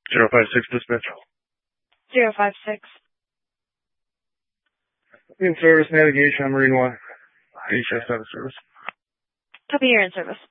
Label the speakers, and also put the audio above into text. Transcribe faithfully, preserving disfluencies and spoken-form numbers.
Speaker 1: zero five six dispatch.
Speaker 2: zero five six.
Speaker 1: In service, navigation on Marine One. H S out of service.
Speaker 2: Copy, you're in service.